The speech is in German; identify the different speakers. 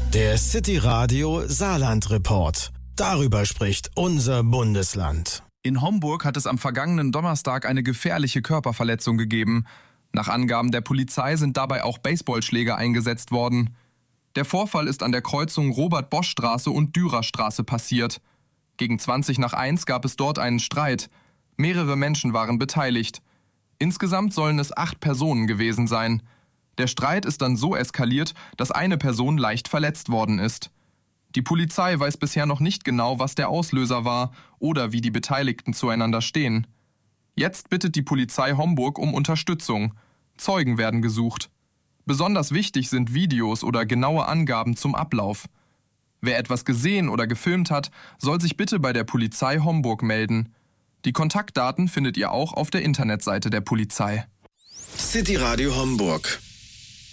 Speaker 1: Der City Radio Saarland Report. Darüber spricht unser Bundesland.
Speaker 2: In Homburg hat es am vergangenen Donnerstag eine gefährliche Körperverletzung gegeben. Nach Angaben der Polizei sind dabei auch Baseballschläger eingesetzt worden. Der Vorfall ist an der Kreuzung Robert-Bosch-Straße und Dürerstraße passiert. Gegen 1:20 gab es dort einen Streit. Mehrere Menschen waren beteiligt. Insgesamt sollen es 8 Personen gewesen sein. Der Streit ist dann so eskaliert, dass eine Person leicht verletzt worden ist. Die Polizei weiß bisher noch nicht genau, was der Auslöser war oder wie die Beteiligten zueinander stehen. Jetzt bittet die Polizei Homburg um Unterstützung. Zeugen werden gesucht. Besonders wichtig sind Videos oder genaue Angaben zum Ablauf. Wer etwas gesehen oder gefilmt hat, soll sich bitte bei der Polizei Homburg melden. Die Kontaktdaten findet ihr auch auf der Internetseite der Polizei.
Speaker 1: City Radio Homburg.